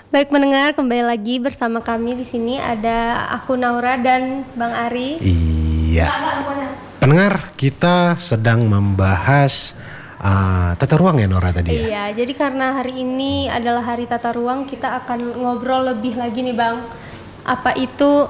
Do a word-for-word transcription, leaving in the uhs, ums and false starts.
Baik pendengar, kembali lagi bersama kami di sini ada aku Naura dan Bang Ari. Iya. Pendengar, kita sedang membahas uh, tata ruang ya Nora tadi ya? Iya, jadi karena hari ini adalah hari tata ruang, kita akan ngobrol lebih lagi nih Bang. Apa itu